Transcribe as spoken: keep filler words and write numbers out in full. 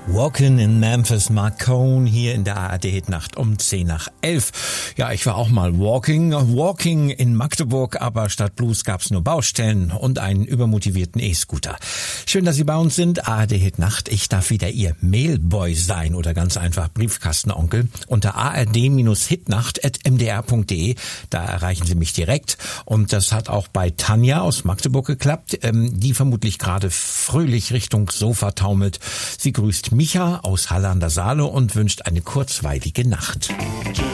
Walking in Memphis, Mark Cohn hier in der A R D-Hitnacht um zehn nach elf. Ja, ich war auch mal walking, walking in Magdeburg, aber statt Blues gab's nur Baustellen und einen übermotivierten E-Scooter. Schön, dass Sie bei uns sind, A R D-Hitnacht. Ich darf wieder Ihr Mailboy sein oder ganz einfach Briefkastenonkel unter a r d hitnacht at m d r punkt d e. Da erreichen Sie mich direkt und das hat auch bei Tanja aus Magdeburg geklappt, ähm, die vermutlich gerade fröhlich Richtung Sofa taumelt. Sie grüßt Micha aus Halle an der Saale und wünscht eine kurzweilige Nacht.